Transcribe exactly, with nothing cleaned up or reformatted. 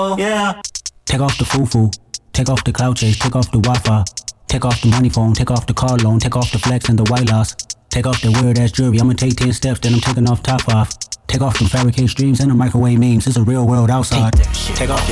go, yeah. Take off the foo-foo, take off the cloud chase, take off the Wi-Fi, take off the money phone, take off the car loan, take off the flex and the white loss, take off the weird ass jewelry. I'ma take ten steps, then I'm taking off top off. Take off the fabricated streams and the microwave memes. It's a real world outside. Take off